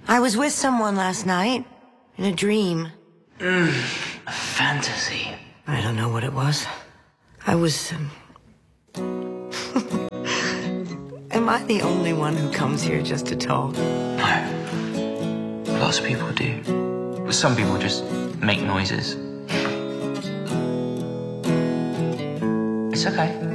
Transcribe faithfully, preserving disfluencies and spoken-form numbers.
I was with someone last night. In a dream. Mmm, a fantasy. I don't know what it was. I was... Um... Am I the only one who comes here just to talk? No. Lots of people do. Some people just make noises. It's okay.